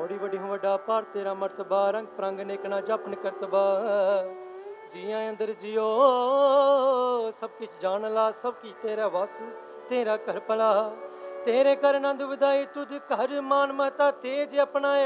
बड़ी वड्डी हूँ वड्डा भार तेरा मर्तबा, रंग परंग नेकना जपन करतबा। जियां अंदर जियो सब किश जान ला, सब किश तेरा वस तेरा कर भला। तेरे कर नंद वधाई तुध घर मान मता तेज अपनाया।